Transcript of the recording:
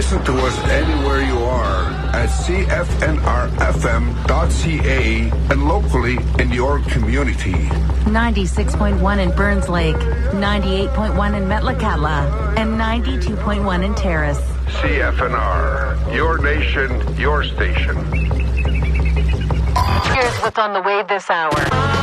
Listen to us anywhere you are at cfnrfm.ca and locally in your community. 96.1 in Burns Lake, 98.1 in Metlakatla, and 92.1 in Terrace. CFNR, your nation, your station. Here's what's on the way this hour.